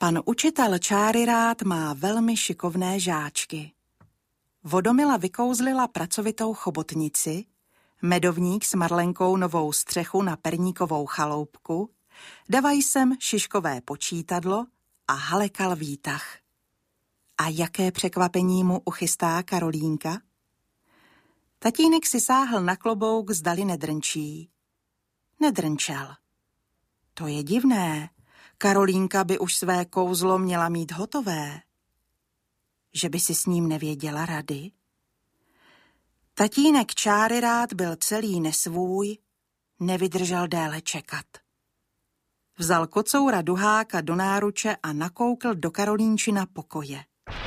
Pan učitel Čáryrád má velmi šikovné žáčky. Vodomila vykouzlila pracovitou chobotnici, Medovník s Marlenkou novou střechu na perníkovou chaloupku, Davajsem šiškové počítadlo a Halekal výtah. A jaké překvapení mu uchystá Karolínka? Tatínek si sáhl na klobouk, zdali nedrnčí. Nedrnčel. To je divné. Karolínka by už své kouzlo měla mít hotové. Že by si s ním nevěděla rady? Tatínek Čáryrád byl celý nesvůj, nevydržel déle čekat. Vzal kocoura Duháka do náruče a nakoukl do Karolínčina pokoje.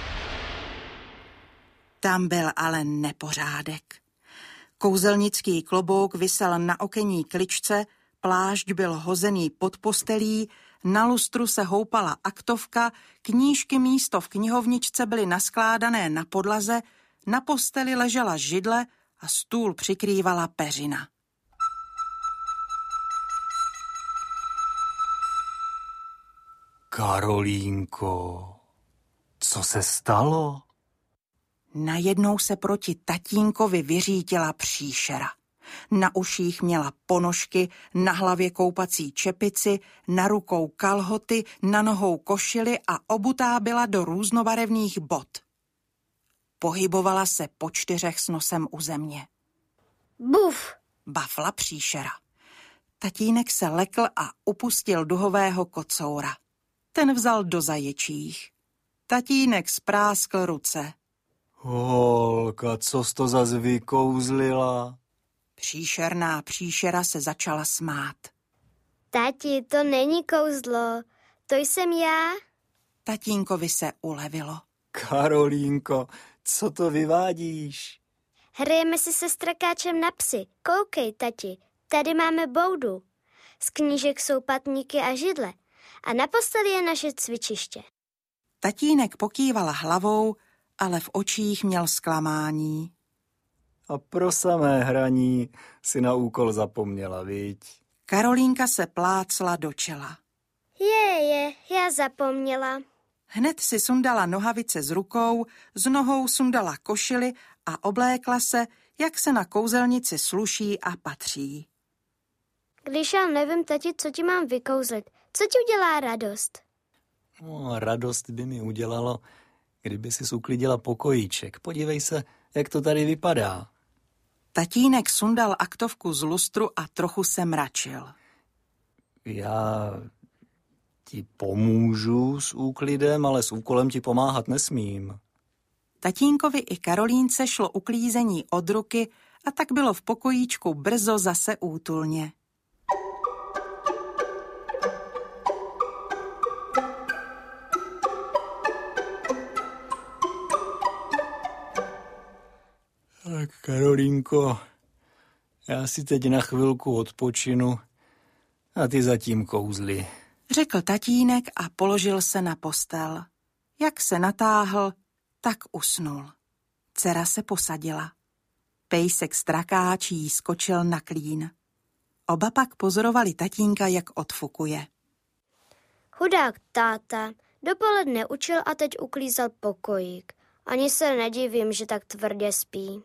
Tam byl ale nepořádek. Kouzelnický klobouk visel na okenní kličce, plášť byl hozený pod postelí, na lustru se houpala aktovka, knížky místo v knihovničce byly naskládané na podlaze, na posteli ležela židle a stůl přikrývala peřina. Karolínko, co se stalo? Najednou se proti tatínkovi vyřítila příšera. Na uších měla ponožky, na hlavě koupací čepici, na rukou kalhoty, na nohou košili a obutá byla do různobarevných bot. Pohybovala se po čtyřech s nosem u země. Buf! Bafla příšera. Tatínek se lekl a upustil duhového kocoura. Ten vzal do zaječích. Tatínek spráskl ruce. Holka, co jsi to zas vykouzlila? Příšerná příšera se začala smát. Tati, to není kouzlo, to jsem já. Tatínkovi se ulevilo. Karolínko, co to vyvádíš? Hrajeme si se strakáčem na psy. Koukej, tati, tady máme boudu. Z knížek jsou patníky a židle. A na posteli je naše cvičiště. Tatínek pokýval hlavou, ale v očích měl zklamání. A pro samé hraní si na úkol zapomněla, viď? Karolínka se plácla do čela. Já zapomněla. Hned si sundala nohavice z rukou, z nohou sundala košili a oblékla se, jak se na kouzelnici sluší a patří. Když já nevím, tati, co ti mám vykouzlit, co ti udělá radost? No, radost by mi udělalo, kdyby si uklidila pokojíček. Podívej se, jak to tady vypadá. Tatínek sundal aktovku z lustru a trochu se mračil. Já ti pomůžu s úklidem, ale s úkolem ti pomáhat nesmím. Tatínkovi i Karolínce šlo uklízení od ruky a tak bylo v pokojíčku brzo zase útulně. Tak Karolínko, já si teď na chvilku odpočinu a ty zatím kouzli. Řekl tatínek a položil se na postel. Jak se natáhl, tak usnul. Dcera se posadila. Pejsek strakáč jí skočil na klín. Oba pak pozorovali tatínka, jak odfukuje. Chudák táta, dopoledne učil a teď uklízel pokojík. Ani se nedivím, že tak tvrdě spí.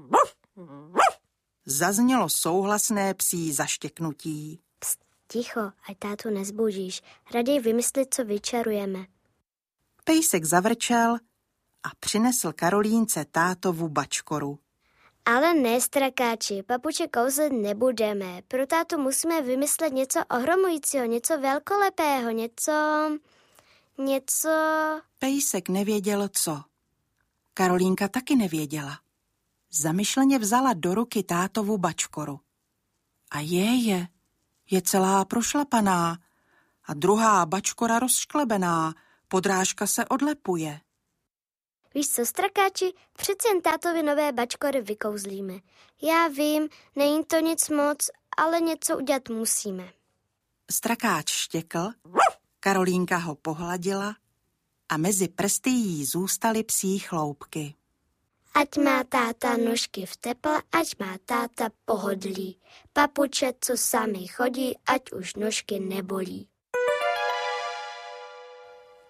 Zaznělo souhlasné psí zaštěknutí. Pst, ticho, ať tátu nezbudíš. Raději vymyslit, co vyčarujeme. Pejsek zavrčel a přinesl Karolínce tátovu bačkoru. Ale ne, strakáči, papuče kouzlet nebudeme. Pro tátu musíme vymyslet něco ohromujícího, něco velkolepého, něco... Pejsek nevěděl, co. Karolínka taky nevěděla. Zamyšleně vzala do ruky tátovu bačkoru. A je celá prošlapaná a druhá bačkora rozšklebená, podrážka se odlepuje. Víš co, strakáči, přece jen tátovi nové bačkory vykouzlíme. Já vím, není to nic moc, ale něco udělat musíme. Strakáč štěkl, Karolínka ho pohladila a mezi prsty jí zůstaly psí chloupky. Ať má táta nožky v teple, ať má táta pohodlí. Papuče, co sami chodí, ať už nožky nebolí.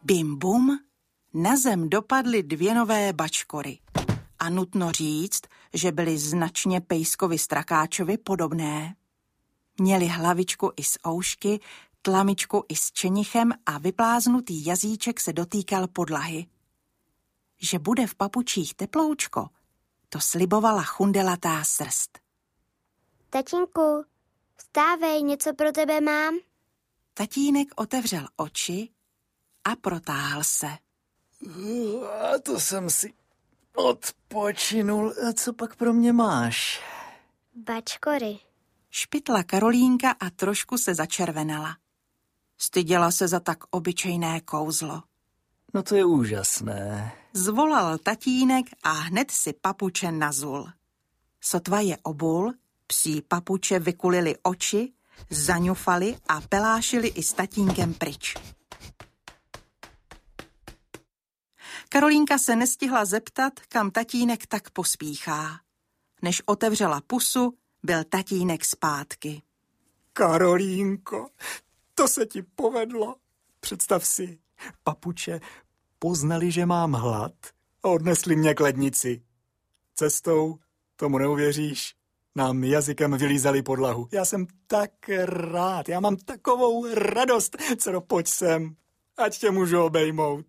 Bim bum, na zem dopadly 2 nové bačkory. A nutno říct, že byly značně Pejskovi Strakáčovi podobné. Měli hlavičku i z oušky, tlamičku i s čenichem a vypláznutý jazyček se dotýkal podlahy. Že bude v papučích teploučko, to slibovala chundelatá srst. Tatínku, vstávej, něco pro tebe mám. Tatínek otevřel oči a protáhl se. A to jsem si odpočinul. A co pak pro mě máš? Bačkory. Špitla Karolínka a trošku se začervenala. Styděla se za tak obyčejné kouzlo. No to je úžasné. Zvolal tatínek a hned si papuče nazul. Sotva je obul, psí papuče vykulili oči, zaňufali a pelášili i s tatínkem pryč. Karolínka se nestihla zeptat, kam tatínek tak pospíchá. Než otevřela pusu, byl tatínek zpátky. Karolínko, to se ti povedlo. Představ si, papuče poznali, že mám hlad a odnesli mě k lednici. Cestou, tomu neuvěříš, nám jazykem vylízali podlahu. Já jsem tak rád, já mám takovou radost. Dcero, pojď sem, ať tě můžu obejmout.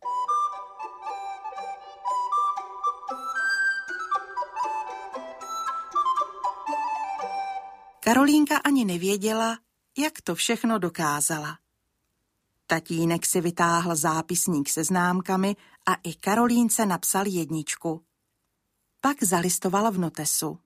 Karolínka ani nevěděla, jak to všechno dokázala. Tatínek si vytáhl zápisník se známkami a i Karolínce napsal 1. Pak zalistovala v notesu.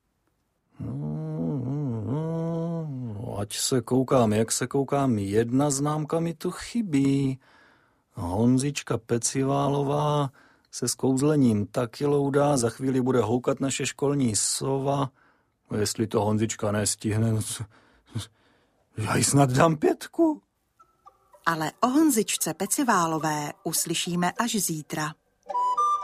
Ať se koukám, jak se koukám, 1 známka mi tu chybí. Honzička Peciválová se skouzlením taky loudá, za chvíli bude houkat naše školní sova. Jestli to Honzička nestihne, já jí snad dám 5. Ale o Honzičce Peciválové uslyšíme až zítra.